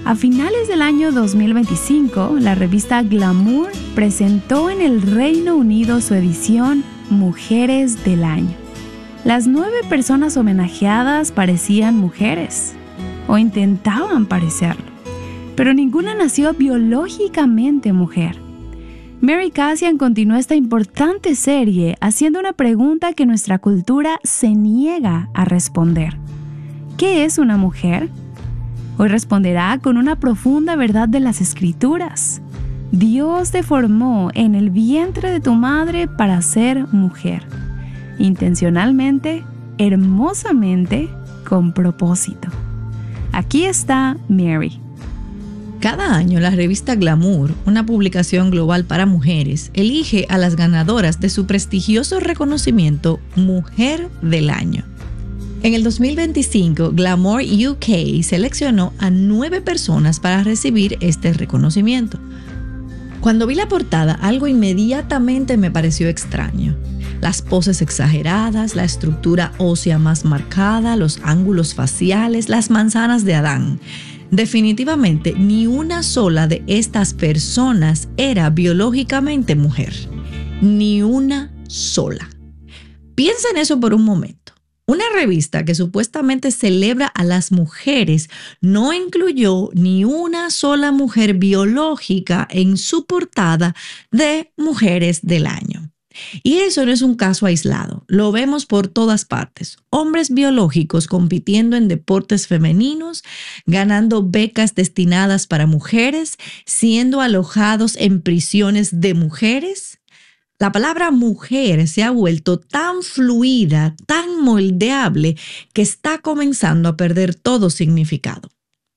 A finales del año 2025, la revista Glamour presentó en el Reino Unido su edición Mujeres del Año. Las 9 personas homenajeadas parecían mujeres, o intentaban parecerlo, pero ninguna nació biológicamente mujer. Mary Kasian continuó esta importante serie haciendo una pregunta que nuestra cultura se niega a responder. ¿Qué es una mujer? Hoy responderá con una profunda verdad de las Escrituras. Dios te formó en el vientre de tu madre para ser mujer. Intencionalmente, hermosamente, con propósito. Aquí está Mary. Cada año la revista Glamour, una publicación global para mujeres, elige a las ganadoras de su prestigioso reconocimiento Mujer del Año. En el 2025, Glamour UK seleccionó a 9 personas para recibir este reconocimiento. Cuando vi la portada, algo inmediatamente me pareció extraño. Las poses exageradas, la estructura ósea más marcada, los ángulos faciales, las manzanas de Adán. Definitivamente, ni una sola de estas personas era biológicamente mujer. Ni una sola. Piensa en eso por un momento. Una revista que supuestamente celebra a las mujeres no incluyó ni una sola mujer biológica en su portada de Mujeres del Año. Y eso no es un caso aislado, lo vemos por todas partes. Hombres biológicos compitiendo en deportes femeninos, ganando becas destinadas para mujeres, siendo alojados en prisiones de mujeres. La palabra mujer se ha vuelto tan fluida, tan moldeable, que está comenzando a perder todo significado.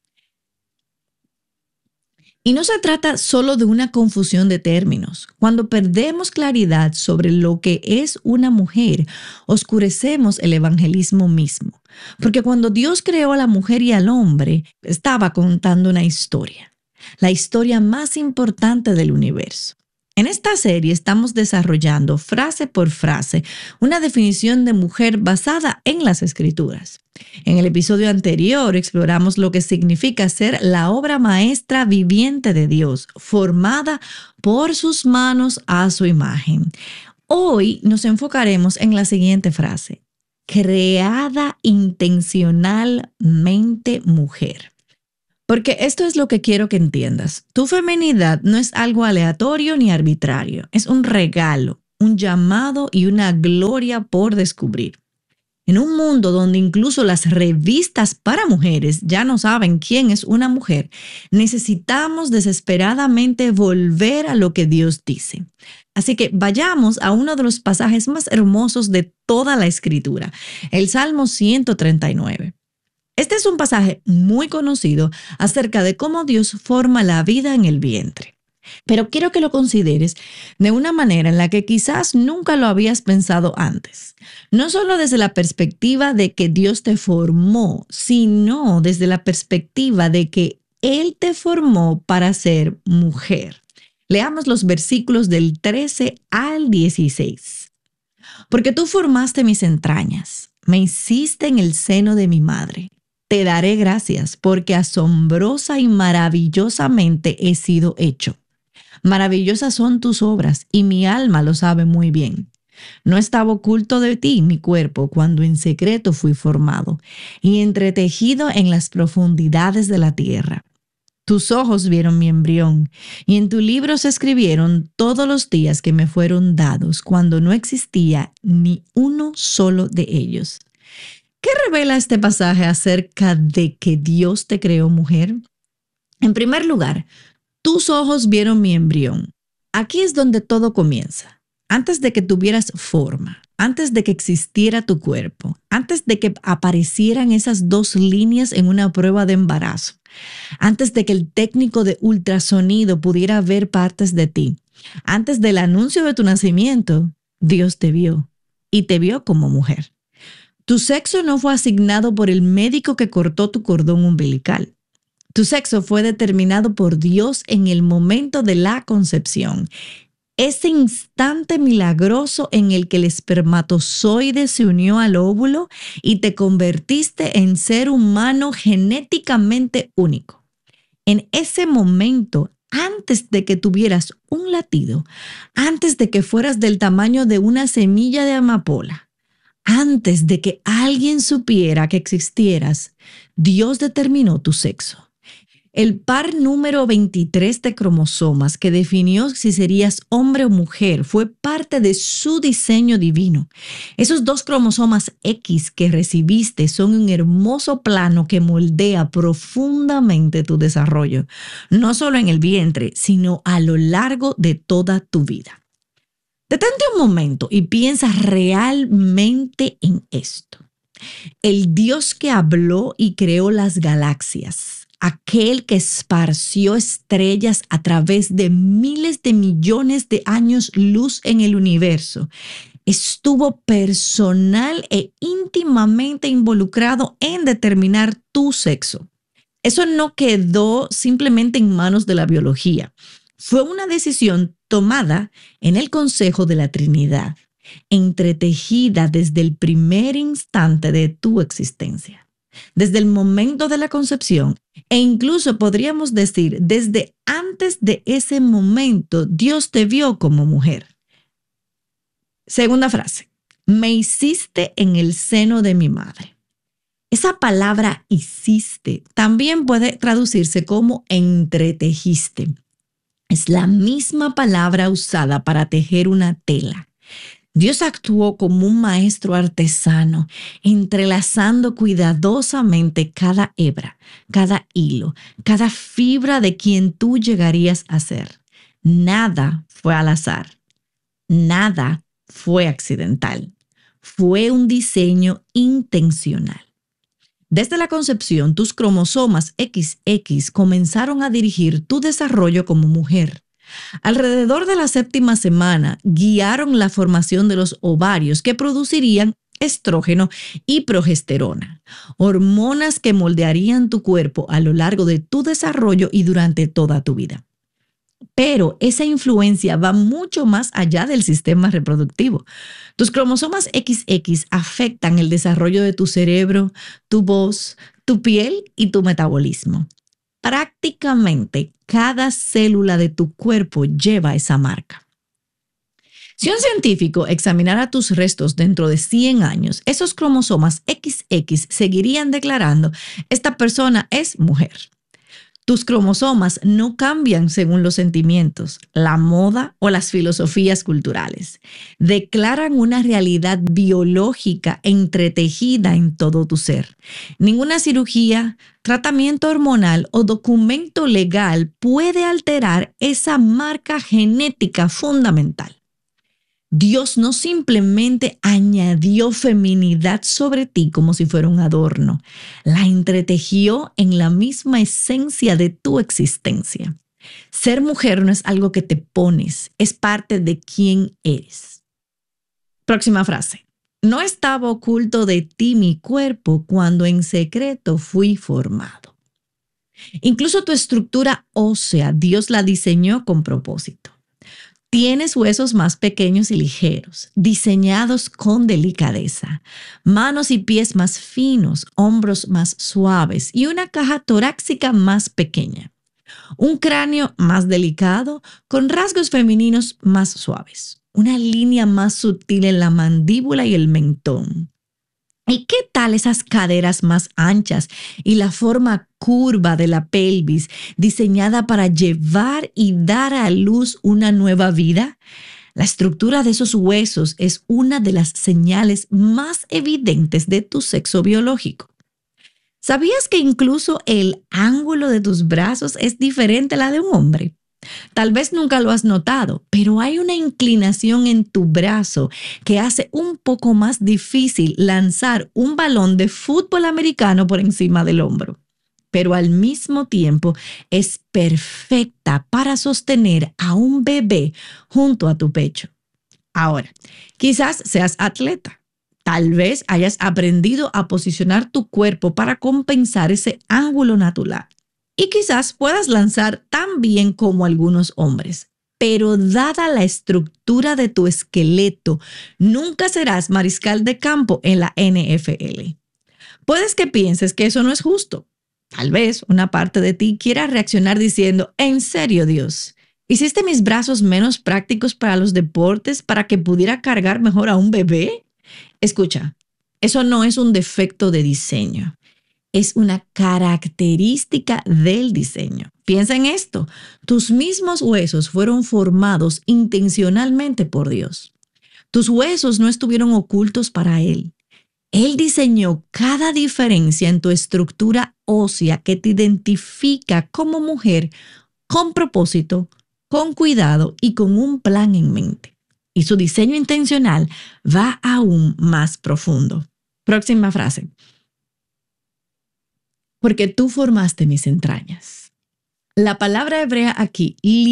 Y no se trata solo de una confusión de términos. Cuando perdemos claridad sobre lo que es una mujer, oscurecemos el evangelismo mismo. Porque cuando Dios creó a la mujer y al hombre, estaba contando una historia, la historia más importante del universo. En esta serie estamos desarrollando frase por frase una definición de mujer basada en las Escrituras. En el episodio anterior exploramos lo que significa ser la obra maestra viviente de Dios, formada por sus manos a su imagen. Hoy nos enfocaremos en la siguiente frase: creada intencionalmente mujer. Porque esto es lo que quiero que entiendas. Tu feminidad no es algo aleatorio ni arbitrario. Es un regalo, un llamado y una gloria por descubrir. En un mundo donde incluso las revistas para mujeres ya no saben quién es una mujer, necesitamos desesperadamente volver a lo que Dios dice. Así que vayamos a uno de los pasajes más hermosos de toda la Escritura, el Salmo 139. Este es un pasaje muy conocido acerca de cómo Dios forma la vida en el vientre. Pero quiero que lo consideres de una manera en la que quizás nunca lo habías pensado antes. No solo desde la perspectiva de que Dios te formó, sino desde la perspectiva de que Él te formó para ser mujer. Leamos los versículos del 13 al 16. Porque tú formaste mis entrañas, me hiciste en el seno de mi madre. Te daré gracias porque asombrosa y maravillosamente he sido hecho. Maravillosas son tus obras y mi alma lo sabe muy bien. No estaba oculto de ti mi cuerpo cuando en secreto fui formado y entretejido en las profundidades de la tierra. Tus ojos vieron mi embrión y en tu libro se escribieron todos los días que me fueron dados cuando no existía ni uno solo de ellos. ¿Qué revela este pasaje acerca de que Dios te creó mujer? En primer lugar, tus ojos vieron mi embrión. Aquí es donde todo comienza. Antes de que tuvieras forma, antes de que existiera tu cuerpo, antes de que aparecieran esas 2 líneas en una prueba de embarazo, antes de que el técnico de ultrasonido pudiera ver partes de ti, antes del anuncio de tu nacimiento, Dios te vio y te vio como mujer. Tu sexo no fue asignado por el médico que cortó tu cordón umbilical. Tu sexo fue determinado por Dios en el momento de la concepción. Ese instante milagroso en el que el espermatozoide se unió al óvulo y te convertiste en ser humano genéticamente único. En ese momento, antes de que tuvieras un latido, antes de que fueras del tamaño de una semilla de amapola, antes de que alguien supiera que existieras, Dios determinó tu sexo. El par número 23 de cromosomas que definió si serías hombre o mujer fue parte de su diseño divino. Esos 2 cromosomas X que recibiste son un hermoso plano que moldea profundamente tu desarrollo, no solo en el vientre, sino a lo largo de toda tu vida. Detente un momento y piensa realmente en esto. El Dios que habló y creó las galaxias, aquel que esparció estrellas a través de miles de millones de años luz en el universo, estuvo personal e íntimamente involucrado en determinar tu sexo. Eso no quedó simplemente en manos de la biología. Fue una decisión tomada en el Consejo de la Trinidad, entretejida desde el primer instante de tu existencia, desde el momento de la concepción, e incluso podríamos decir, desde antes de ese momento, Dios te vio como mujer. Segunda frase, me hiciste en el seno de mi madre. Esa palabra hiciste también puede traducirse como entretejiste. Es la misma palabra usada para tejer una tela. Dios actuó como un maestro artesano, entrelazando cuidadosamente cada hebra, cada hilo, cada fibra de quien tú llegarías a ser. Nada fue al azar. Nada fue accidental. Fue un diseño intencional. Desde la concepción, tus cromosomas XX comenzaron a dirigir tu desarrollo como mujer. Alrededor de la 7ª semana, guiaron la formación de los ovarios que producirían estrógeno y progesterona, hormonas que moldearían tu cuerpo a lo largo de tu desarrollo y durante toda tu vida. Pero esa influencia va mucho más allá del sistema reproductivo. Tus cromosomas XX afectan el desarrollo de tu cerebro, tu voz, tu piel y tu metabolismo. Prácticamente cada célula de tu cuerpo lleva esa marca. Si un científico examinara tus restos dentro de 100 años, esos cromosomas XX seguirían declarando, esta persona es mujer. Tus cromosomas no cambian según los sentimientos, la moda o las filosofías culturales. Declaran una realidad biológica entretejida en todo tu ser. Ninguna cirugía, tratamiento hormonal o documento legal puede alterar esa marca genética fundamental. Dios no simplemente añadió feminidad sobre ti como si fuera un adorno, la entretejió en la misma esencia de tu existencia. Ser mujer no es algo que te pones, es parte de quién eres. Próxima frase. No estaba oculto de ti mi cuerpo cuando en secreto fui formado. Incluso tu estructura ósea, Dios la diseñó con propósito. Tienes huesos más pequeños y ligeros, diseñados con delicadeza, manos y pies más finos, hombros más suaves y una caja torácica más pequeña. Un cráneo más delicado con rasgos femeninos más suaves. Una línea más sutil en la mandíbula y el mentón. ¿Y qué tal esas caderas más anchas y la forma curva de la pelvis diseñada para llevar y dar a luz una nueva vida? La estructura de esos huesos es una de las señales más evidentes de tu sexo biológico. ¿Sabías que incluso el ángulo de tus brazos es diferente a la de un hombre? Tal vez nunca lo has notado, pero hay una inclinación en tu brazo que hace un poco más difícil lanzar un balón de fútbol americano por encima del hombro, pero al mismo tiempo es perfecta para sostener a un bebé junto a tu pecho. Ahora, quizás seas atleta. Tal vez hayas aprendido a posicionar tu cuerpo para compensar ese ángulo natural. Y quizás puedas lanzar tan bien como algunos hombres, pero dada la estructura de tu esqueleto, nunca serás mariscal de campo en la NFL. Puedes que pienses que eso no es justo. Tal vez una parte de ti quiera reaccionar diciendo, ¿en serio, Dios? ¿Hiciste mis brazos menos prácticos para los deportes para que pudiera cargar mejor a un bebé? Escucha, eso no es un defecto de diseño, es una característica del diseño. Piensa en esto, tus mismos huesos fueron formados intencionalmente por Dios. Tus huesos no estuvieron ocultos para Él. Él diseñó cada diferencia en tu estructura ósea que te identifica como mujer con propósito, con cuidado y con un plan en mente. Y su diseño intencional va aún más profundo. Próxima frase. Porque tú formaste mis entrañas. La palabra hebrea aquí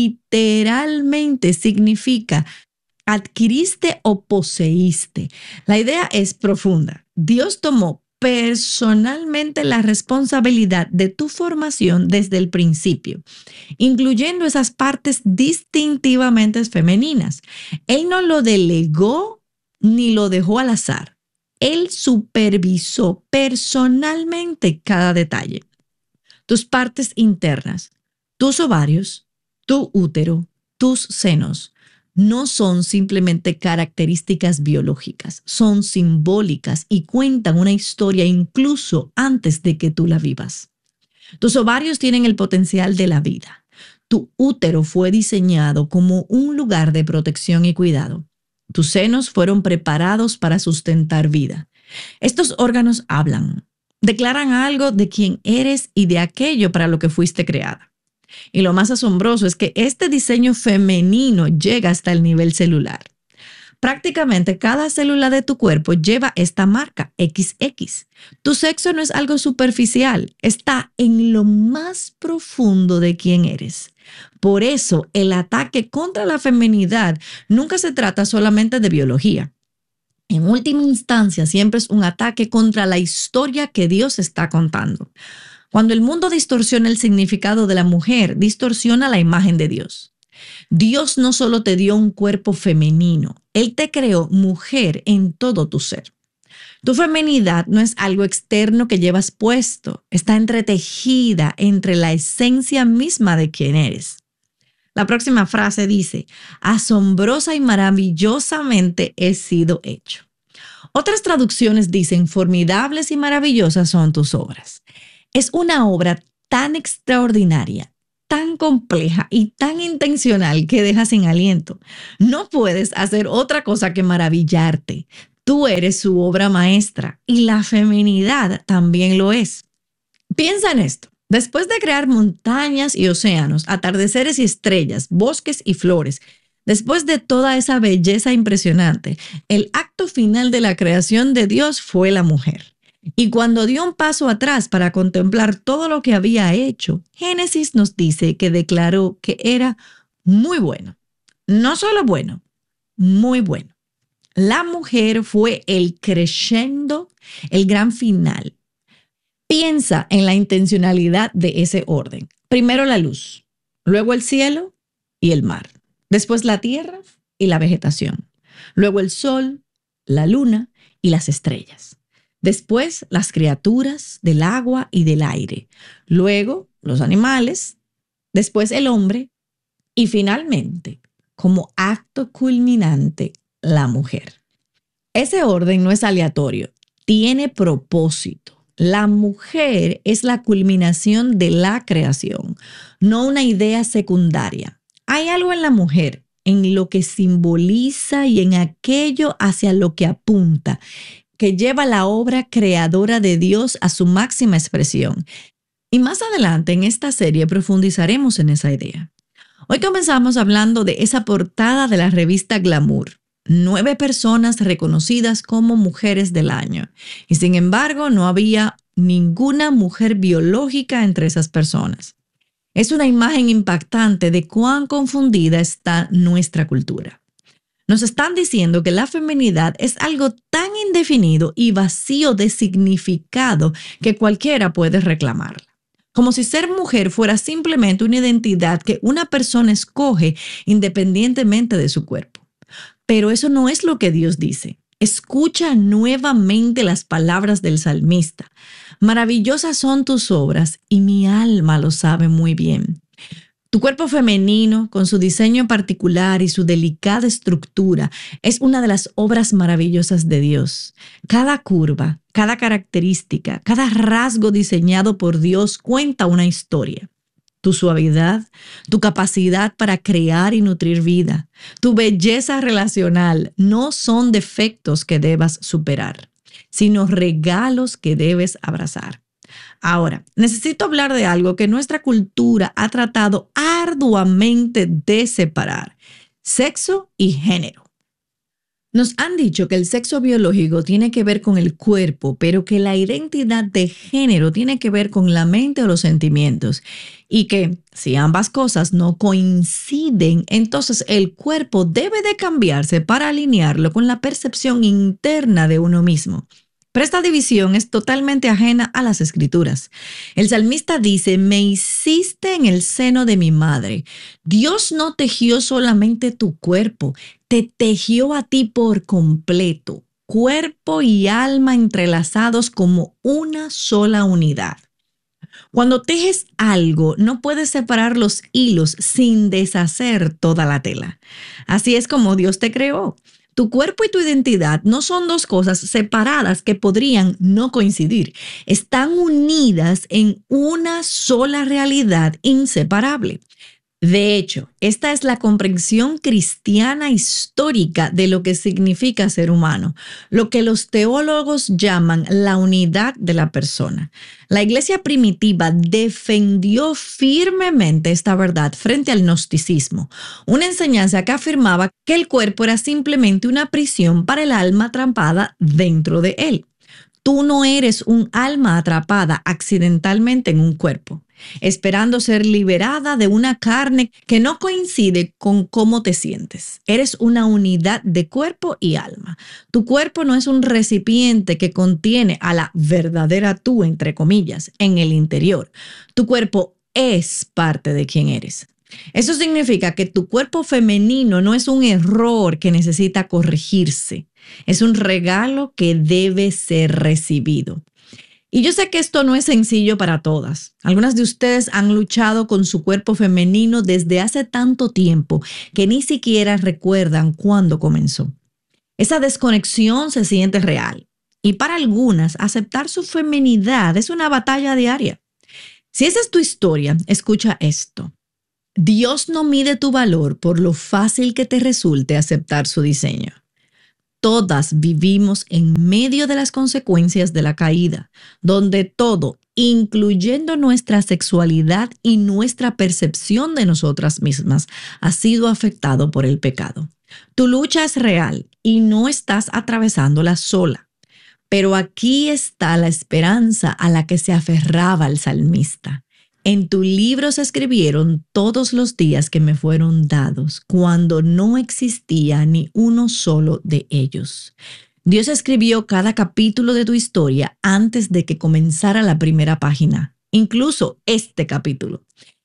literalmente significa adquiriste o poseíste. La idea es profunda. Dios tomó personalmente la responsabilidad de tu formación desde el principio, incluyendo esas partes distintivamente femeninas. Él no lo delegó ni lo dejó al azar. Él supervisó personalmente cada detalle. Tus partes internas, tus ovarios, tu útero, tus senos, no son simplemente características biológicas, son simbólicas y cuentan una historia incluso antes de que tú la vivas. Tus ovarios tienen el potencial de la vida. Tu útero fue diseñado como un lugar de protección y cuidado. Tus senos fueron preparados para sustentar vida. Estos órganos hablan, declaran algo de quién eres y de aquello para lo que fuiste creada. Y lo más asombroso es que este diseño femenino llega hasta el nivel celular. Prácticamente cada célula de tu cuerpo lleva esta marca XX. Tu sexo no es algo superficial, está en lo más profundo de quién eres. Por eso, el ataque contra la feminidad nunca se trata solamente de biología. En última instancia, siempre es un ataque contra la historia que Dios está contando. Cuando el mundo distorsiona el significado de la mujer, distorsiona la imagen de Dios. Dios no solo te dio un cuerpo femenino, Él te creó mujer en todo tu ser. Tu feminidad no es algo externo que llevas puesto, está entretejida entre la esencia misma de quien eres. La próxima frase dice, asombrosa y maravillosamente he sido hecho. Otras traducciones dicen, formidables y maravillosas son tus obras. Es una obra tan extraordinaria, tan compleja y tan intencional que deja sin aliento. No puedes hacer otra cosa que maravillarte. Tú eres su obra maestra y la feminidad también lo es. Piensa en esto. Después de crear montañas y océanos, atardeceres y estrellas, bosques y flores, después de toda esa belleza impresionante, el acto final de la creación de Dios fue la mujer. Y cuando dio un paso atrás para contemplar todo lo que había hecho, Génesis nos dice que declaró que era muy bueno. No solo bueno, muy bueno. La mujer fue el crescendo, el gran final. Piensa en la intencionalidad de ese orden. Primero la luz, luego el cielo y el mar. Después la tierra y la vegetación. Luego el sol, la luna y las estrellas. Después las criaturas del agua y del aire. Luego los animales. Después el hombre. Y finalmente, como acto culminante, la mujer. Ese orden no es aleatorio, tiene propósito. La mujer es la culminación de la creación, no una idea secundaria. Hay algo en la mujer, en lo que simboliza y en aquello hacia lo que apunta, que lleva la obra creadora de Dios a su máxima expresión. Y más adelante en esta serie profundizaremos en esa idea. Hoy comenzamos hablando de esa portada de la revista Glamour. 9 personas reconocidas como mujeres del año. Y sin embargo, no había ninguna mujer biológica entre esas personas. Es una imagen impactante de cuán confundida está nuestra cultura. Nos están diciendo que la feminidad es algo tan indefinido y vacío de significado que cualquiera puede reclamarla. Como si ser mujer fuera simplemente una identidad que una persona escoge independientemente de su cuerpo. Pero eso no es lo que Dios dice. Escucha nuevamente las palabras del salmista. Maravillosas son tus obras y mi alma lo sabe muy bien. Tu cuerpo femenino, con su diseño particular y su delicada estructura, es una de las obras maravillosas de Dios. Cada curva, cada característica, cada rasgo diseñado por Dios cuenta una historia. Tu suavidad, tu capacidad para crear y nutrir vida, tu belleza relacional no son defectos que debas superar, sino regalos que debes abrazar. Ahora, necesito hablar de algo que nuestra cultura ha tratado arduamente de separar: sexo y género. Nos han dicho que el sexo biológico tiene que ver con el cuerpo, pero que la identidad de género tiene que ver con la mente o los sentimientos. Y que si ambas cosas no coinciden, entonces el cuerpo debe de cambiarse para alinearlo con la percepción interna de uno mismo. Pero esta división es totalmente ajena a las Escrituras. El salmista dice: me hiciste en el seno de mi madre. Dios no tejió solamente tu cuerpo, te tejió a ti por completo, cuerpo y alma entrelazados como una sola unidad. Cuando tejes algo, no puedes separar los hilos sin deshacer toda la tela. Así es como Dios te creó. Tu cuerpo y tu identidad no son dos cosas separadas que podrían no coincidir. Están unidas en una sola realidad inseparable. De hecho, esta es la comprensión cristiana histórica de lo que significa ser humano, lo que los teólogos llaman la unidad de la persona. La iglesia primitiva defendió firmemente esta verdad frente al gnosticismo, una enseñanza que afirmaba que el cuerpo era simplemente una prisión para el alma atrapada dentro de él. Tú no eres un alma atrapada accidentalmente en un cuerpo, esperando ser liberada de una carne que no coincide con cómo te sientes. Eres una unidad de cuerpo y alma. Tu cuerpo no es un recipiente que contiene a la verdadera tú, entre comillas, en el interior. Tu cuerpo es parte de quien eres. Eso significa que tu cuerpo femenino no es un error que necesita corregirse. Es un regalo que debe ser recibido. Y yo sé que esto no es sencillo para todas. Algunas de ustedes han luchado con su cuerpo femenino desde hace tanto tiempo que ni siquiera recuerdan cuándo comenzó. Esa desconexión se siente real. Y para algunas, aceptar su feminidad es una batalla diaria. Si esa es tu historia, escucha esto. Dios no mide tu valor por lo fácil que te resulte aceptar su diseño. Todas vivimos en medio de las consecuencias de la caída, donde todo, incluyendo nuestra sexualidad y nuestra percepción de nosotras mismas, ha sido afectado por el pecado. Tu lucha es real y no estás atravesándola sola. Pero aquí está la esperanza a la que se aferraba el salmista. En tu libro se escribieron todos los días que me fueron dados, cuando no existía ni uno solo de ellos. Dios escribió cada capítulo de tu historia antes de que comenzara la primera página, incluso este capítulo.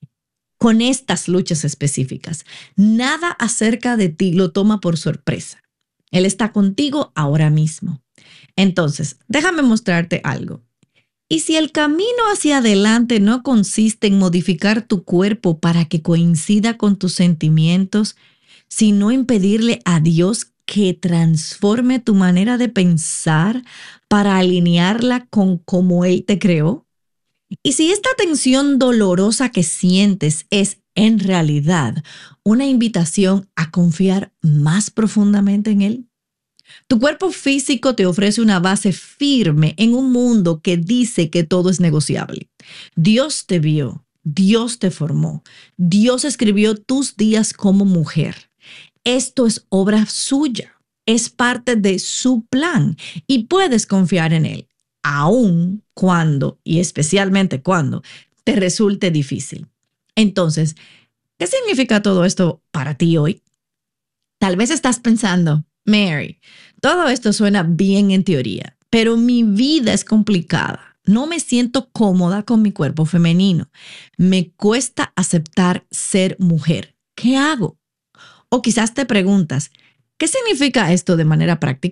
Con estas luchas específicas, nada acerca de ti lo toma por sorpresa. Él está contigo ahora mismo. Entonces, déjame mostrarte algo. Y si el camino hacia adelante no consiste en modificar tu cuerpo para que coincida con tus sentimientos, sino en pedirle a Dios que transforme tu manera de pensar para alinearla con cómo Él te creó. Y si esta tensión dolorosa que sientes es en realidad una invitación a confiar más profundamente en Él. Tu cuerpo físico te ofrece una base firme en un mundo que dice que todo es negociable. Dios te vio, Dios te formó, Dios escribió tus días como mujer. Esto es obra suya, es parte de su plan y puedes confiar en Él, aun cuando, y especialmente cuando, te resulte difícil. Entonces, ¿qué significa todo esto para ti hoy? Tal vez estás pensando, Mary, todo esto suena bien en teoría, pero mi vida es complicada. No me siento cómoda con mi cuerpo femenino. Me cuesta aceptar ser mujer. ¿Qué hago? O quizás te preguntas, ¿qué significa esto de manera práctica?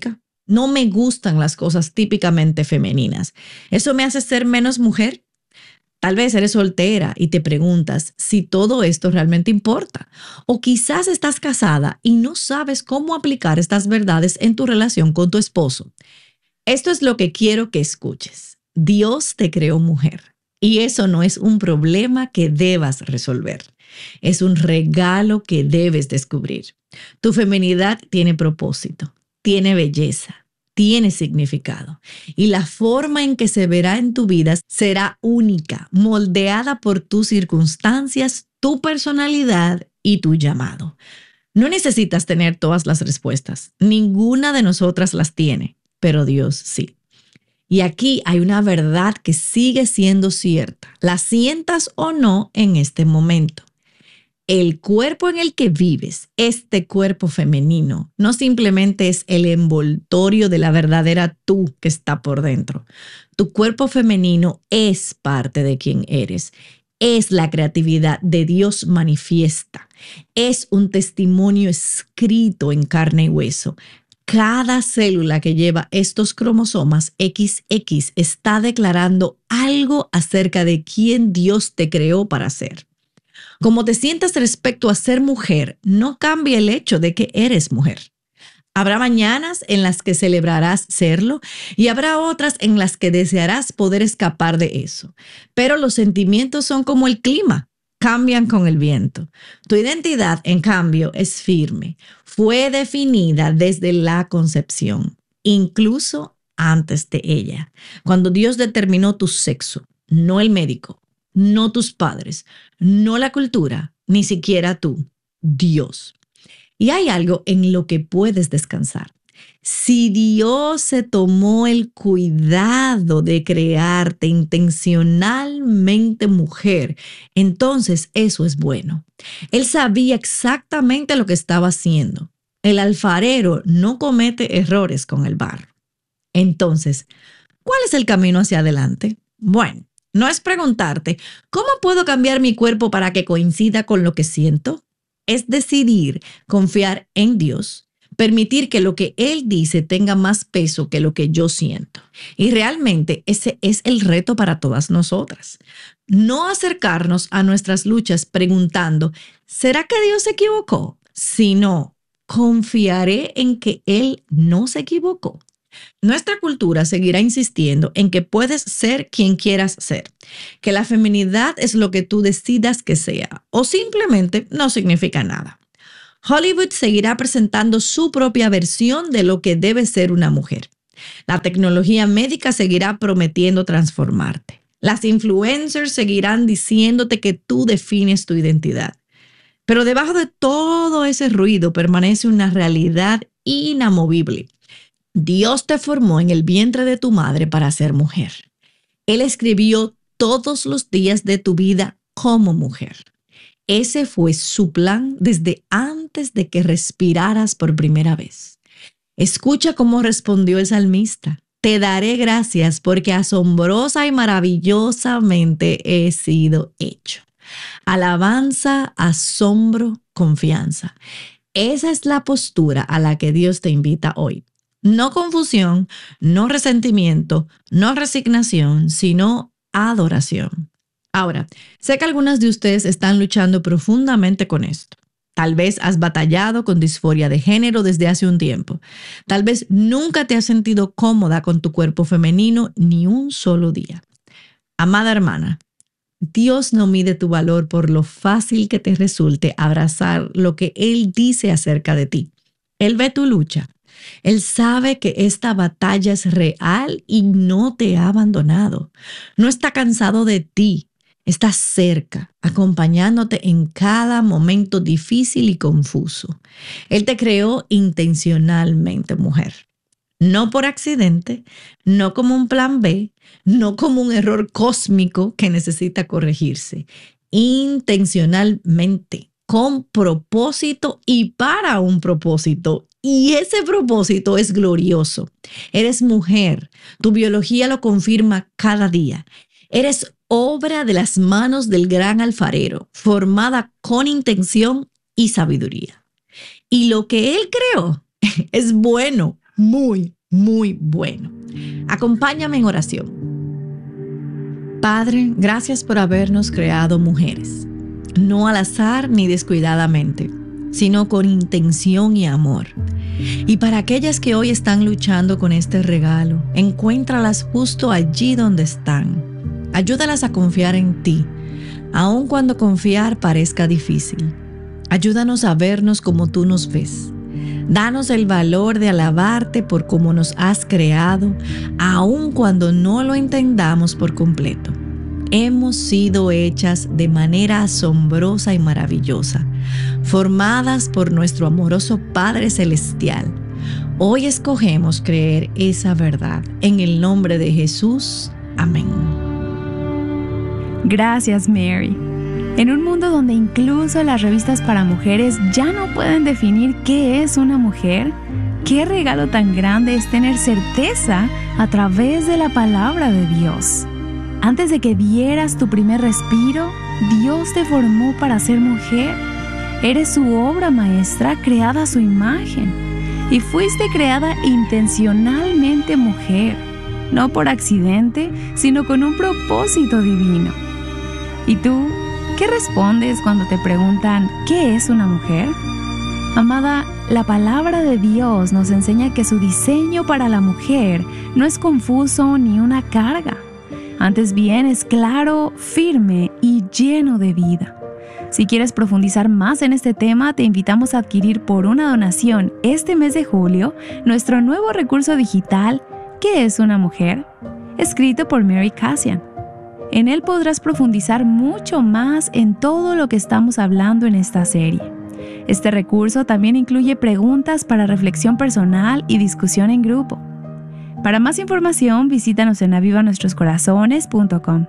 No me gustan las cosas típicamente femeninas. ¿Eso me hace ser menos mujer? Tal vez eres soltera y te preguntas si todo esto realmente importa. O quizás estás casada y no sabes cómo aplicar estas verdades en tu relación con tu esposo. Esto es lo que quiero que escuches. Dios te creó mujer y eso no es un problema que debas resolver. Es un regalo que debes descubrir. Tu feminidad tiene propósito, tiene belleza, tiene significado y la forma en que se verá en tu vida será única, moldeada por tus circunstancias, tu personalidad y tu llamado. No necesitas tener todas las respuestas. Ninguna de nosotras las tiene, pero Dios sí. Y aquí hay una verdad que sigue siendo cierta, la sientas o no en este momento. El cuerpo en el que vives, este cuerpo femenino, no simplemente es el envoltorio de la verdadera tú que está por dentro. Tu cuerpo femenino es parte de quien eres. Es la creatividad de Dios manifiesta. Es un testimonio escrito en carne y hueso. Cada célula que lleva estos cromosomas XX está declarando algo acerca de quién Dios te creó para ser. Como te sientas respecto a ser mujer, no cambia el hecho de que eres mujer. Habrá mañanas en las que celebrarás serlo y habrá otras en las que desearás poder escapar de eso. Pero los sentimientos son como el clima, cambian con el viento. Tu identidad, en cambio, es firme. Fue definida desde la concepción, incluso antes de ella. Cuando Dios determinó tu sexo, no el médico, no tus padres, no la cultura, ni siquiera tú, Dios. Y hay algo en lo que puedes descansar. Si Dios se tomó el cuidado de crearte intencionalmente mujer, entonces eso es bueno. Él sabía exactamente lo que estaba haciendo. El alfarero no comete errores con el barro. Entonces, ¿cuál es el camino hacia adelante? Bueno, no es preguntarte, ¿cómo puedo cambiar mi cuerpo para que coincida con lo que siento? Es decidir confiar en Dios, permitir que lo que Él dice tenga más peso que lo que yo siento. Y realmente ese es el reto para todas nosotras. No acercarnos a nuestras luchas preguntando, ¿será que Dios se equivocó? Sino, confiaré en que Él no se equivocó. Nuestra cultura seguirá insistiendo en que puedes ser quien quieras ser, que la feminidad es lo que tú decidas que sea o simplemente no significa nada. Hollywood seguirá presentando su propia versión de lo que debe ser una mujer. La tecnología médica seguirá prometiendo transformarte. Las influencers seguirán diciéndote que tú defines tu identidad. Pero debajo de todo ese ruido permanece una realidad inamovible. Dios te formó en el vientre de tu madre para ser mujer. Él escribió todos los días de tu vida como mujer. Ese fue su plan desde antes de que respiraras por primera vez. Escucha cómo respondió el salmista. Te daré gracias porque asombrosa y maravillosamente he sido hecho. Alabanza, asombro, confianza. Esa es la postura a la que Dios te invita hoy. No confusión, no resentimiento, no resignación, sino adoración. Ahora, sé que algunas de ustedes están luchando profundamente con esto. Tal vez has batallado con disforia de género desde hace un tiempo. Tal vez nunca te has sentido cómoda con tu cuerpo femenino ni un solo día. Amada hermana, Dios no mide tu valor por lo fácil que te resulte abrazar lo que Él dice acerca de ti. Él ve tu lucha. Él sabe que esta batalla es real y no te ha abandonado. No está cansado de ti. Está cerca, acompañándote en cada momento difícil y confuso. Él te creó intencionalmente, mujer. No por accidente, no como un plan B, no como un error cósmico que necesita corregirse. Intencionalmente, con propósito y para un propósito. Y ese propósito es glorioso. Eres mujer. Tu biología lo confirma cada día. Eres obra de las manos del gran alfarero, formada con intención y sabiduría. Y lo que Él creó es bueno, muy muy bueno. Acompáñame en oración. Padre, gracias por habernos creado mujeres, no al azar ni descuidadamente, sino con intención y amor. Y para aquellas que hoy están luchando con este regalo, encuéntralas justo allí donde están. Ayúdalas a confiar en ti, aun cuando confiar parezca difícil. Ayúdanos a vernos como tú nos ves. Danos el valor de alabarte por cómo nos has creado, aun cuando no lo entendamos por completo. Hemos sido hechas de manera asombrosa y maravillosa, formadas por nuestro amoroso Padre Celestial. Hoy escogemos creer esa verdad. En el nombre de Jesús. Amén. Gracias, Mary. En un mundo donde incluso las revistas para mujeres ya no pueden definir qué es una mujer, qué regalo tan grande es tener certeza a través de la palabra de Dios. Antes de que dieras tu primer respiro, Dios te formó para ser mujer. Eres su obra maestra creada a su imagen y fuiste creada intencionalmente mujer, no por accidente, sino con un propósito divino. ¿Y tú? ¿Qué respondes cuando te preguntan ¿qué es una mujer? Amada, la palabra de Dios nos enseña que su diseño para la mujer no es confuso ni una carga. Antes bien es claro, firme y lleno de vida. Si quieres profundizar más en este tema, te invitamos a adquirir por una donación este mes de julio nuestro nuevo recurso digital ¿Qué es una mujer?, escrito por Mary Cassian. En él podrás profundizar mucho más en todo lo que estamos hablando en esta serie. Este recurso también incluye preguntas para reflexión personal y discusión en grupo. Para más información, visítanos en avivanuestroscorazones.com.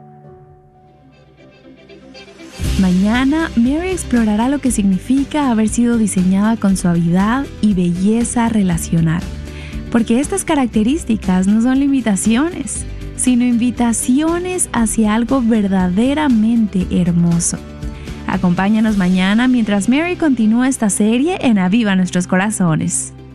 Mañana, Mary explorará lo que significa haber sido diseñada con suavidad y belleza relacional. Porque estas características no son limitaciones, sino invitaciones hacia algo verdaderamente hermoso. Acompáñanos mañana mientras Mary continúa esta serie en Aviva Nuestros Corazones.